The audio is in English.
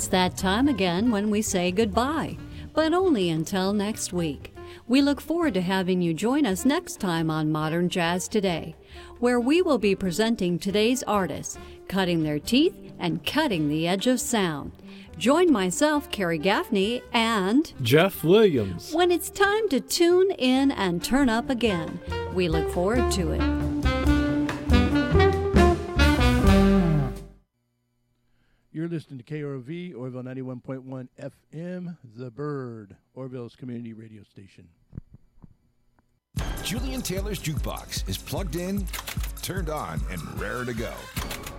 It's that time again when we say goodbye, but only until next week. We look forward to having you join us next time on Modern Jazz Today, where we will be presenting today's artists, cutting their teeth and cutting the edge of sound. Join myself, Carrie Gaffney, and Jeff Williams when it's time to tune in and turn up again. We look forward to it. You're listening to KROV, Orville 91.1 FM, The Bird, Orville's community radio station. Julian Taylor's Jukebox is plugged in, turned on, and raring to go.